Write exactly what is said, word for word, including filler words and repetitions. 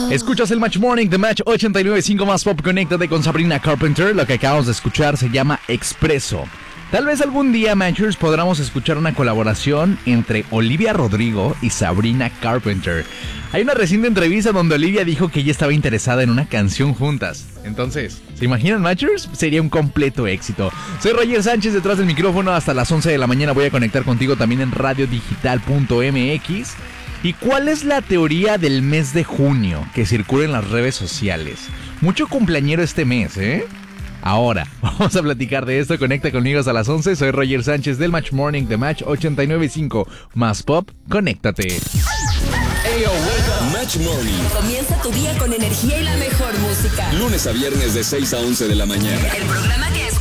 Escuchas el Match Morning de Match ochenta y nueve punto cinco más Pop. Conéctate con Sabrina Carpenter. Lo que acabamos de escuchar se llama Expreso. Tal vez algún día, Matchers, podamos escuchar una colaboración entre Olivia Rodrigo y Sabrina Carpenter. Hay una reciente entrevista donde Olivia dijo que ella estaba interesada en una canción juntas. Entonces, ¿se imaginan, Matchers? Sería un completo éxito. Soy Roger Sánchez, detrás del micrófono. Hasta las once de la mañana voy a conectar contigo también en radio digital punto m x. ¿Y cuál es la teoría del mes de junio que circula en las redes sociales? Mucho cumpleañero este mes, ¿eh? Ahora, vamos a platicar de esto. Conecta conmigo hasta las once. Soy Roger Sánchez del Match Morning de Match ochenta y nueve punto cinco. Más Pop, conéctate. Hey, yo, welcome. Match Morning. Comienza tu día con energía y la mejor música. Lunes a viernes de seis a once de la mañana. El programa que es